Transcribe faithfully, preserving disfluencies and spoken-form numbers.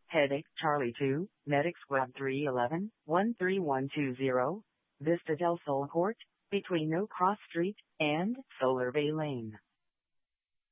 Headache Charlie two, Medic Squad three eleven, one three one two zero, Vista del Sol Court, between No Cross Street and Solar Bay Lane.